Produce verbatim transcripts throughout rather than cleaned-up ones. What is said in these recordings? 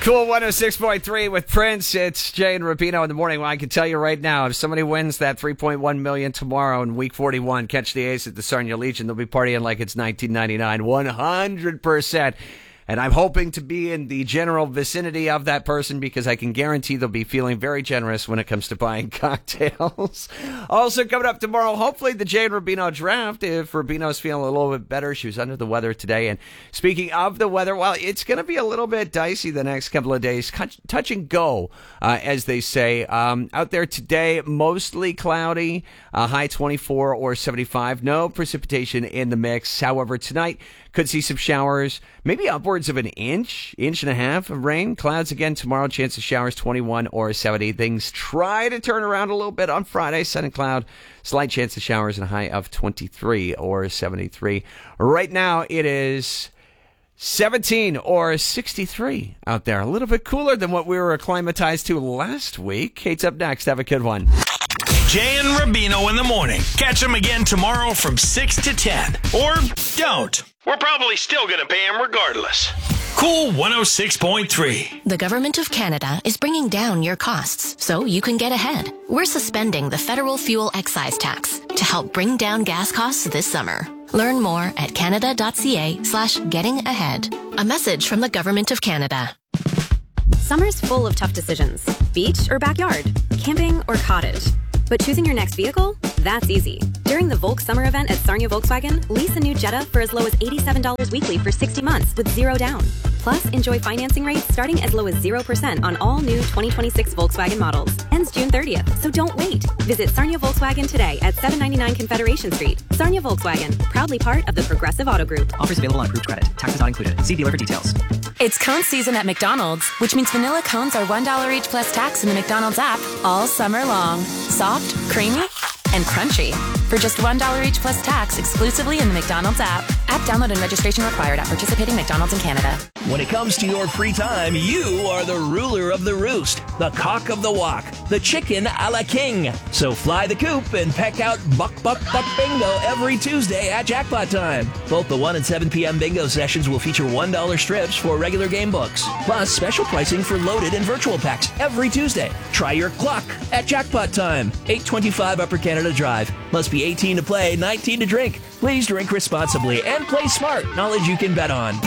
Cool one oh six point three with Prince. It's Jay and Rubino in the morning. Well, I can tell you right now, if somebody wins that three point one million dollars tomorrow in week forty-one, catch the Ace at the Sarnia Legion, they'll be partying like it's nineteen ninety-nine, one hundred percent. And I'm hoping to be in the general vicinity of that person because I can guarantee they'll be feeling very generous when it comes to buying cocktails. Also coming up tomorrow, hopefully the Jay and Rubino draft. If Rubino's feeling a little bit better, she was under the weather today. And speaking of the weather, well, it's going to be a little bit dicey the next couple of days. Touch and go, uh, as they say. Um, out there today, mostly cloudy, uh, high twenty-four or seventy-five. No precipitation in the mix. However, tonight, could see some showers, maybe upwards of an inch, inch and a half of rain. Clouds again tomorrow, chance of showers twenty-one or seventy. Things try to turn around a little bit on Friday. Sun and cloud, slight chance of showers and a high of twenty-three or seventy-three. Right now it is seventeen or sixty-three out there. A little bit cooler than what we were acclimatized to last week. Kate's up next. Have a good one. Jay and Rubino in the morning. Catch them again tomorrow from six to ten. Or don't. We're probably still going to pay them regardless. Cool one oh six point three. The Government of Canada is bringing down your costs so you can get ahead. We're suspending the federal fuel excise tax to help bring down gas costs this summer. Learn more at canada.ca slash getting ahead. A message from the Government of Canada. Summer's full of tough decisions. Beach or backyard? Camping or cottage? But choosing your next vehicle? That's easy. During the Volk Summer event at Sarnia Volkswagen, lease a new Jetta for as low as eighty-seven dollars weekly for sixty months with zero down. Plus, enjoy financing rates starting as low as zero percent on all new twenty twenty-six Volkswagen models. Ends June thirtieth, so don't wait. Visit Sarnia Volkswagen today at seven ninety-nine Confederation Street. Sarnia Volkswagen, proudly part of the Progressive Auto Group. Offers available on approved credit. Taxes not included. See dealer for details. It's cone season at McDonald's, which means vanilla cones are one dollar each plus tax in the McDonald's app all summer long. Soft, creamy, and crunchy. For just one dollar each plus tax exclusively in the McDonald's app. App download and registration required at participating McDonald's in Canada. When it comes to your free time, you are the ruler of the roost, the cock of the walk, the chicken a la king. So fly the coop and peck out Buck Buck Buck Bingo every Tuesday at Jackpot Time. Both the one and seven p.m. bingo sessions will feature one dollar strips for regular game books, plus special pricing for loaded and virtual packs every Tuesday. Try your cluck at Jackpot Time, eight twenty-five Upper Canada Drive. Must be eighteen to play, nineteen to drink. Please drink responsibly and play smart. Knowledge you can bet on.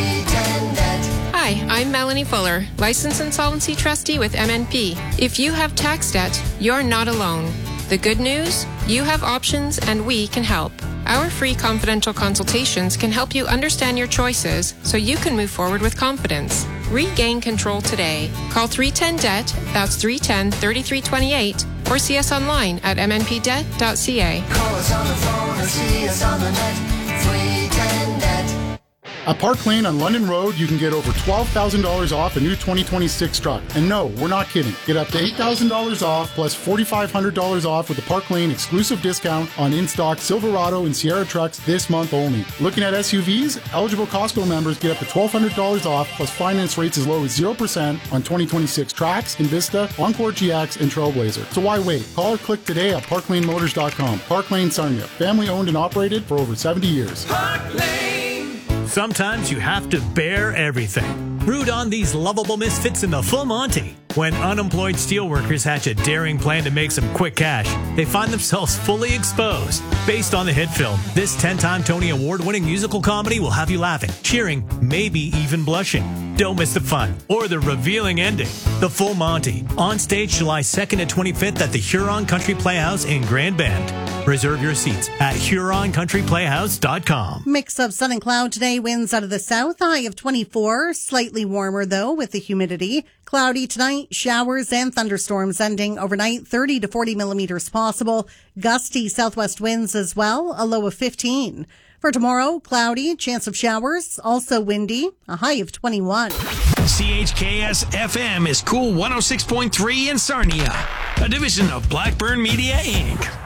Hi, I'm Melanie Fuller, Licensed Insolvency Trustee with M N P. If you have tax debt, you're not alone. The good news? You have options and we can help. Our free confidential consultations can help you understand your choices so you can move forward with confidence. Regain control today. Call three ten D E B T, that's three one zero, three three two eight, or see us online at m n p debt dot c a. Call us on the phone or see us on the net, three ten D E B T. At Park Lane on London Road, you can get over twelve thousand dollars off a new twenty twenty-six truck. And no, we're not kidding. Get up to eight thousand dollars off plus four thousand five hundred dollars off with the Park Lane exclusive discount on in-stock Silverado and Sierra trucks this month only. Looking at S U Vs, eligible Costco members get up to twelve hundred dollars off plus finance rates as low as zero percent on twenty twenty-six Trax, Invista, Encore G X, and Trailblazer. So why wait? Call or click today at park lane motors dot com. Park Lane Sarnia, family owned and operated for over seventy years. Park Lane. Sometimes you have to bear everything. Root on these lovable misfits in the full Monty. When unemployed steelworkers hatch a daring plan to make some quick cash, they find themselves fully exposed. Based on the hit film, this ten-time Tony Award-winning musical comedy will have you laughing, cheering, maybe even blushing. Don't miss the fun or the revealing ending. The Full Monty, on stage July second and twenty-fifth at the Huron Country Playhouse in Grand Bend. Reserve your seats at huron country playhouse dot com. Mix of sun and cloud today, winds out of the south, high of twenty-four. Slightly warmer, though, with the humidity. Cloudy tonight, showers and thunderstorms ending overnight, thirty to forty millimeters possible. Gusty southwest winds as well, a low of fifteen. For tomorrow, cloudy, chance of showers, also windy, a high of twenty-one. C H K S F M is Cool one oh six point three in Sarnia, a division of Blackburn Media, Incorporated.